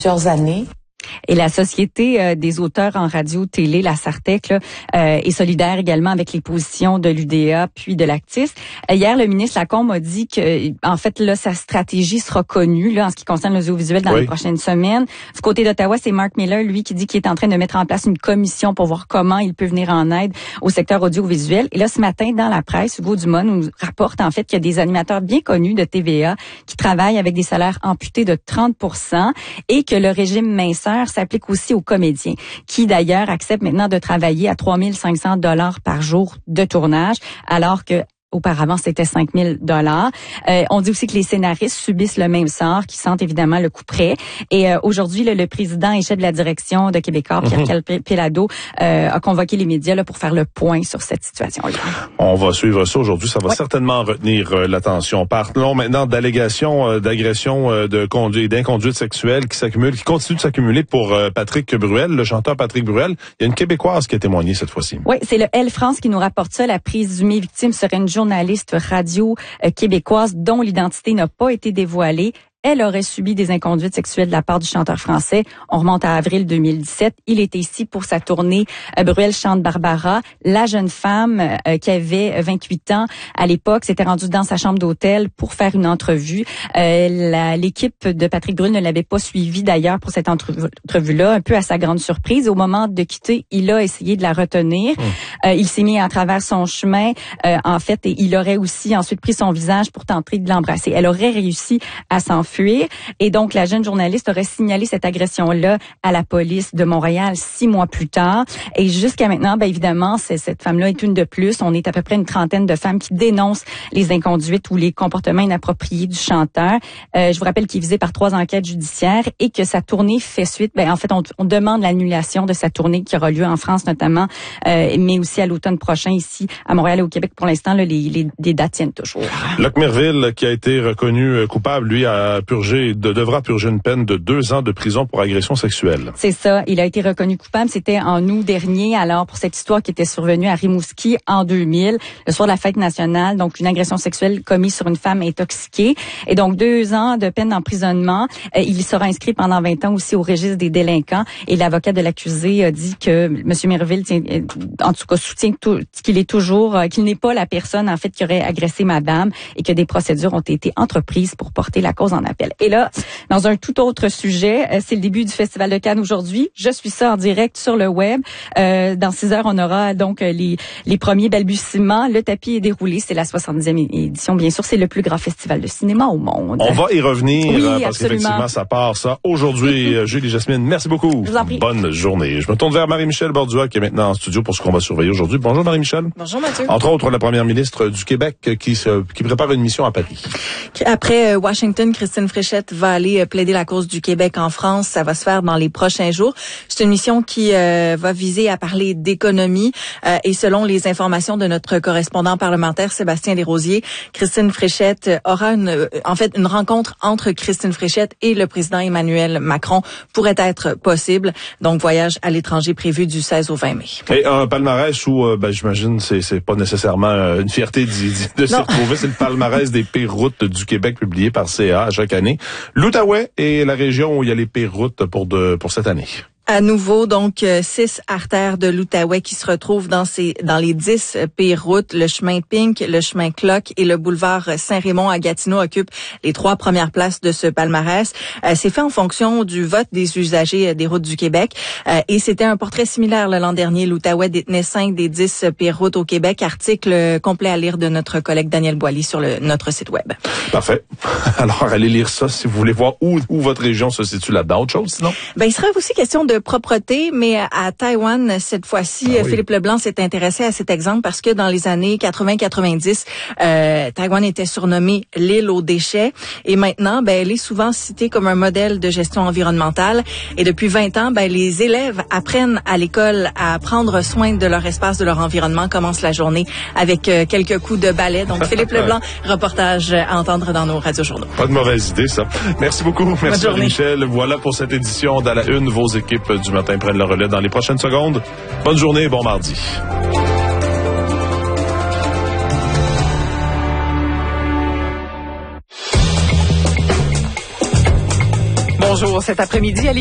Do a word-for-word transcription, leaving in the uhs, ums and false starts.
plusieurs années. Et la Société euh, des auteurs en radio-télé, la SARTEC, là, euh, est solidaire également avec les positions de l'U D A puis de l'Actis. Euh, hier, le ministre Lacombe a dit que, en fait, là, sa stratégie sera connue là en ce qui concerne l'audiovisuel dans oui. les prochaines semaines. Du côté d'Ottawa, c'est Mark Miller, lui, qui dit qu'il est en train de mettre en place une commission pour voir comment il peut venir en aide au secteur audiovisuel. Et là, ce matin, dans la presse, Hugo Dumont nous rapporte en fait qu'il y a des animateurs bien connus de T V A qui travaillent avec des salaires amputés de trente pour cent et que le régime minceur s'applique aussi aux comédiens, qui d'ailleurs acceptent maintenant de travailler à trois mille cinq cents dollars par jour de tournage, alors que auparavant, c'était cinq mille dollars. Euh, on dit aussi que les scénaristes subissent le même sort, qui sentent évidemment le coup près. Et euh, aujourd'hui, le, le président et chef de la direction de Québécois, Pierre mm-hmm. Péladeau, euh, a convoqué les médias là, pour faire le point sur cette situation-là. On va suivre ça aujourd'hui. Ça va oui. certainement retenir euh, l'attention. Parlons maintenant d'allégations euh, d'agressions euh, de conduite, d'inconduite sexuelle qui s'accumulent, qui continuent de s'accumuler pour euh, Patrick Bruel, le chanteur Patrick Bruel. Il y a une Québécoise qui a témoigné cette fois-ci. Oui, c'est le Elle France qui nous rapporte ça. La présumée victime serait une journaliste radio euh, québécoise dont l'identité n'a pas été dévoilée. Elle aurait subi des inconduites sexuelles de la part du chanteur français. On remonte à avril deux mille dix-sept. Il était ici pour sa tournée euh, Bruel chante Barbara. La jeune femme euh, qui avait vingt-huit ans à l'époque s'était rendue dans sa chambre d'hôtel pour faire une entrevue. Euh, la, l'équipe de Patrick Bruel ne l'avait pas suivi d'ailleurs pour cette entrevue-là, un peu à sa grande surprise. Au moment de quitter, il a essayé de la retenir. Mmh. Euh, il s'est mis à travers son chemin, euh, en fait, et il aurait aussi ensuite pris son visage pour tenter de l'embrasser. Elle aurait réussi à s'enfuir. Fuir. Et donc, la jeune journaliste aurait signalé cette agression-là à la police de Montréal six mois plus tard. Et jusqu'à maintenant, ben évidemment, c'est, cette femme-là est une de plus. On est à peu près une trentaine de femmes qui dénoncent les inconduites ou les comportements inappropriés du chanteur. Euh, je vous rappelle qu'il est visé par trois enquêtes judiciaires et que sa tournée fait suite. Ben en fait, on, on demande l'annulation de sa tournée qui aura lieu en France notamment, euh, mais aussi à l'automne prochain ici à Montréal et au Québec. Pour l'instant, là, les, les, les dates tiennent toujours. Luc Merville, qui a été reconnu coupable, lui, a purger, de, devra purger une peine de deux ans de prison pour agression sexuelle. C'est ça. Il a été reconnu coupable. C'était en août dernier. Alors, pour cette histoire qui était survenue à Rimouski en deux mille, le soir de la fête nationale, donc une agression sexuelle commise sur une femme intoxiquée. Et donc, deux ans de peine d'emprisonnement. Euh, il sera inscrit pendant vingt ans aussi au registre des délinquants. Et l'avocat de l'accusé a dit que M. Merville, tient, en tout cas, soutient tout, qu'il est toujours, euh, qu'il n'est pas la personne, en fait, qui aurait agressé madame et que des procédures ont été entreprises pour porter la cause en appel. Et là, dans un tout autre sujet, c'est le début du Festival de Cannes aujourd'hui. Je suis ça en direct sur le web. Euh, dans six heures, on aura donc les, les premiers balbutiements. Le tapis est déroulé. C'est la soixante-dixième édition, bien sûr. C'est le plus grand festival de cinéma au monde. On va y revenir, oui, parce absolument. qu'effectivement, ça part ça. Aujourd'hui, Julie Jasmine, merci beaucoup. Je vous en prie. Bonne journée. Je me tourne vers Marie-Michel Bordua, qui est maintenant en studio pour ce qu'on va surveiller aujourd'hui. Bonjour Marie-Michel. Bonjour Mathieu. Entre autres, la première ministre du Québec qui, se, qui prépare une mission à Paris. Après Washington, Christine Fréchette va aller plaider la cause du Québec en France. Ça va se faire dans les prochains jours. C'est une mission qui euh, va viser à parler d'économie euh, et selon les informations de notre correspondant parlementaire Sébastien Desrosiers, Christine Fréchette aura une, en fait une rencontre entre Christine Fréchette et le président Emmanuel Macron pourrait être possible. Donc voyage à l'étranger prévu du seize au vingt mai. Et un palmarès où euh, ben, j'imagine c'est c'est pas nécessairement une fierté d'y, de s'y retrouver. C'est le palmarès des pires routes du Québec publié par C A chaque année. L'Outaouais est la région où il y a les pires routes pour de pour cette année. À nouveau, donc, six artères de l'Outaouais qui se retrouvent dans ces, dans les dix pires routes. Le chemin Pink, le chemin Clock et le boulevard Saint-Raymond à Gatineau occupent les trois premières places de ce palmarès. Euh, c'est fait en fonction du vote des usagers des routes du Québec. Euh, et c'était un portrait similaire le l'an dernier. L'Outaouais détenait cinq des dix pires routes au Québec. Article complet à lire de notre collègue Daniel Boily sur le, notre site web. Parfait. Alors, allez lire ça si vous voulez voir où, où votre région se situe là-dedans. Autre chose, sinon? Ben, il serait aussi question de propreté, mais à Taïwan, cette fois-ci, ah oui. Philippe Leblanc s'est intéressé à cet exemple parce que dans les années quatre-vingts quatre-vingt-dix, euh, Taïwan était surnommée l'île aux déchets et maintenant, ben, elle est souvent citée comme un modèle de gestion environnementale et depuis vingt ans, ben, les élèves apprennent à l'école à prendre soin de leur espace, de leur environnement, commencent la journée avec euh, quelques coups de balai. Donc, Philippe Leblanc, reportage à entendre dans nos radiojournaux. Pas de mauvaise idée, ça. Merci beaucoup. Merci, Michel. Voilà pour cette édition d'À la Une. Vos équipes du matin prennent le relais dans les prochaines secondes. Bonne journée et bon mardi. Bonjour. Cet après-midi, à